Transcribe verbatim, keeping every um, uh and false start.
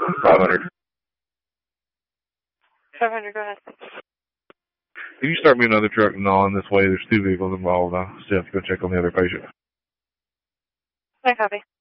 five hundred. five hundred, go ahead. Can you start me another truck now on this way? There's two vehicles involved. I still have to go check on the other patient. I copy.